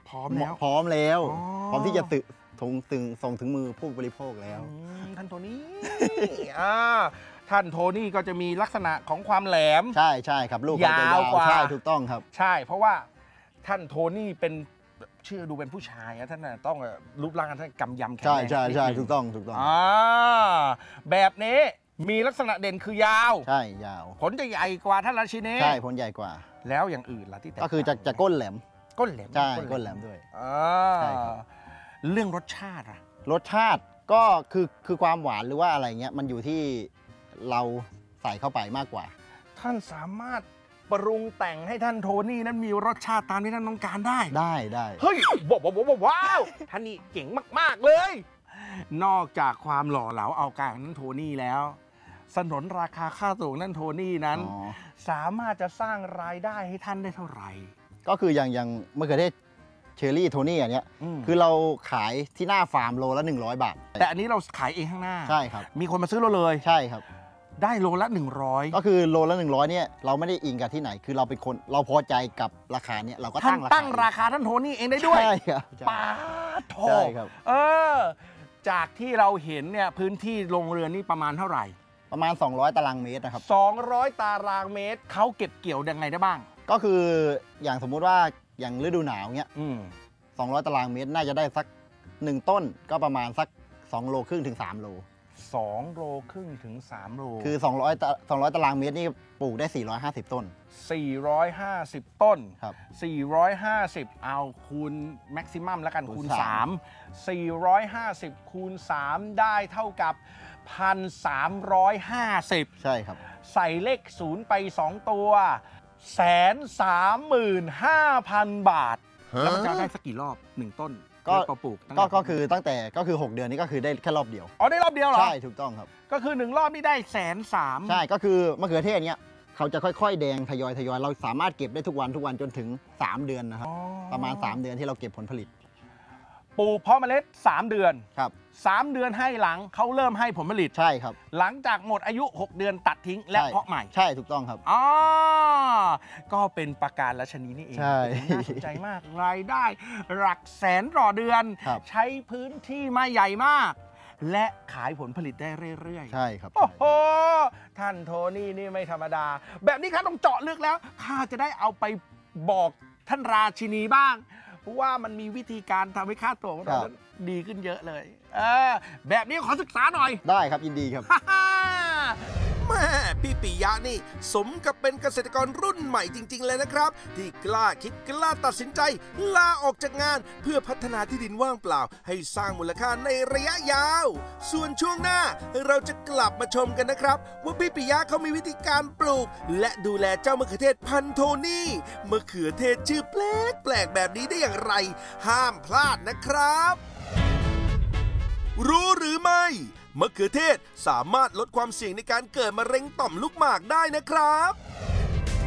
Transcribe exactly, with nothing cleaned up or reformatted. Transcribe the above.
พร้อมแล้วพร้อมแล้วพร้อมที่จะตึส่งถึงส่งถึงมือผู้บริโภคแล้วท่านโทนี่อ่าท่านโทนี่ก็จะมีลักษณะของความแหลมใช่ใช่ครับลูกยาวกว่าใช่ถูกต้องครับใช่เพราะว่าท่านโทนี่เป็นชื่อดูเป็นผู้ชายนะท่านต้องรูปร่างท่านกำยำแข็งแรงใช่ใช่ใช่ถูกต้องถูกต้องอ่าแบบนี้มีลักษณะเด่นคือยาวใช่ยาวผลจะใหญ่กว่าท่านราชินีใช่ผลใหญ่กว่าแล้วอย่างอื่นล่ะที่แต่ก็คือจะจะก้นแหลมก้นแหลมใช่ก้นแหลมด้วยใช่ครับเรื่องรสชาติอะรสชาติก็คือคือความหวานหรือว่าอะไรเงี้ยมันอยู่ที่เราใส่เข้าไปมากกว่าท่านสามารถปรุงแต่งให้ท่านโทนี่นั้นมีรสชาติตามที่ท่านต้องการได้ได้ได้เฮ้ยบอกบอกบอกว้าวท่านนี่เก่งมากๆเลยนอกจากความหล่อเหลาเอาการนั้นโทนี่แล้วสนนราคาค่าตัวนั่นโทนี่นั้นสามารถจะสร้างรายได้ให้ท่านได้เท่าไหร่ก็คืออย่างอย่างมะเขือเทศเชอร์รี่โทนี่อันเนี้ยคือเราขายที่หน้าฟาร์มโลละหนึ่งร้อยบาทแต่อันนี้เราขายเองข้างหน้าใช่ครับมีคนมาซื้อเราเลยใช่ครับได้โลละหนึ่งร้อยก็คือโลละหนึ่งร้อยเนี่ยเราไม่ได้อิงกับที่ไหนคือเราเป็นคนเราพอใจกับราคาเนี้ยเราก็ตั้งตั้งราคาท่านโทนี่เองได้ด้วยใช่ครับป้าโถใช่ครับเออจากที่เราเห็นเนี่ยพื้นที่โรงเรือนนี่ประมาณเท่าไหร่ประมาณสองร้อยตารางเมตรนะครับสองร้อยตารางเมตรเขาเก็บเกี่ยวยังไงได้บ้างก็คืออย่างสมมุติว่าอย่างฤดูหนาวเนี้ยสองร้อยตารางเมตรน่าจะได้สักหนึ่งต้นก็ประมาณสักสองโลครึ่งถึงสามโลสองโลครึ่งถึงสามโลคือสองร้อย สองร้อยตารางเมตรนี่ปลูกได้สี่ร้อยห้าสิบต้นสี่ร้อยห้าสิบต้นครับสี่ร้อยห้าสิบเอาคูณแม็กซิมัมแล้วกันคูณสาม สี่ร้อยห้าสิบคูณสามได้เท่ากับ หนึ่งพันสามร้อยห้าสิบใช่ครับใส่เลขศูนย์ไปสองตัวแสนสามหมื่นห้าพันบาทแล้วมันจะได้สักกี่รอบหนึ่งต้นก็ปลูกก็ก็คือตั้งแต่ก็คือหกเดือนนี้ก็คือได้แค่รอบเดียวอ๋อได้รอบเดียวเหรอใช่ถูกต้องครับก็คือหนึ่งรอบนี่ได้แสนสามใช่ก็คือมะเขือเทศเนี้ยเขาจะค่อยๆแดงทยอยทยอยเราสามารถเก็บได้ทุกวันทุกวันจนถึงสามเดือนนะครับประมาณสามเดือนที่เราเก็บผลผลิตปลูกเพาะเมล็ดสามเดือนครับสามเดือนให้หลังเขาเริ่มให้ผลผลิตใช่ครับหลังจากหมดอายุหกเดือนตัดทิ้งและเพาะใหม่ใช่ถูกต้องครับอ๋อก็เป็นประการราชนีนี่เองใช่น่าสนใจมากรายได้หลักแสนต่อเดือนใช้พื้นที่ไม่ใหญ่มากและขายผลผลิตได้เรื่อยๆใช่ครับโอ้โหท่านโทนี่นี่ไม่ธรรมดาแบบนี้ข้าต้องเจาะลึกแล้วข้าจะได้เอาไปบอกท่านราชินีบ้างเพราะว่ามันมีวิธีการทำให้ค่าตัวของเราดีขึ้นเยอะเลยเออแบบนี้ขอศึกษาหน่อยได้ครับยินดีครับแม่พี่ปิยะนี่สมกับเป็นเกษตรกรรุ่นใหม่จริงๆเลยนะครับที่กล้าคิดกล้าตัดสินใจลาออกจากงานเพื่อพัฒนาที่ดินว่างเปล่าให้สร้างมูลค่าในระยะยาวส่วนช่วงหน้าเราจะกลับมาชมกันนะครับว่าพี่ปิยะเขามีวิธีการปลูกและดูแลเจ้ามะเขือเทศพันธุ์โทนี่มะเขือเทศชื่อแปลกแปลกแบบนี้ได้อย่างไรห้ามพลาดนะครับรู้หรือไม่มะเขือเทศสามารถลดความเสี่ยงในการเกิดมะเร็งต่อมลูกหมากได้นะครับ